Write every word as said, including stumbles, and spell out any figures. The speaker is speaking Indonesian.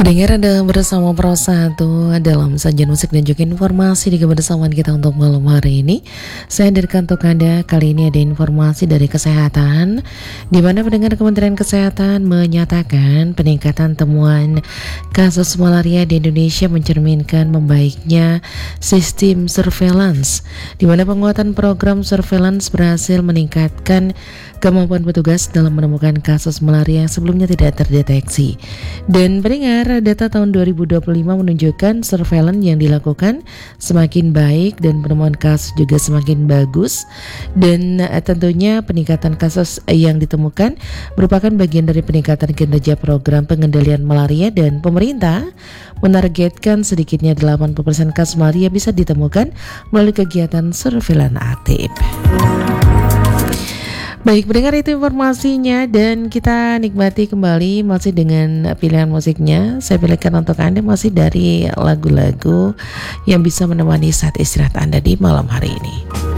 Pendengar, Anda bersama Pro satu dalam sajian musik dan juga informasi di kebersamaan kita untuk malam hari ini. Saya hadirkan untuk Anda kali ini ada informasi dari kesehatan, di mana pendengar Kementerian Kesehatan menyatakan peningkatan temuan kasus malaria di Indonesia mencerminkan membaiknya sistem surveillance, di mana penguatan program surveillance berhasil meningkatkan kemampuan petugas dalam menemukan kasus malaria yang sebelumnya tidak terdeteksi. Dan pendengar, data tahun dua ribu dua puluh lima menunjukkan surveillance yang dilakukan semakin baik dan penemuan kasus juga semakin bagus. Dan uh, tentunya peningkatan kasus yang ditemukan merupakan bagian dari peningkatan kinerja program pengendalian malaria, dan pemerintah menargetkan sedikitnya delapan puluh persen kasus malaria bisa ditemukan melalui kegiatan surveillance aktif. Baik, pendengar, itu informasinya dan kita nikmati kembali masih dengan pilihan musiknya. Saya pilihkan untuk Anda masih dari lagu-lagu yang bisa menemani saat istirahat Anda di malam hari ini.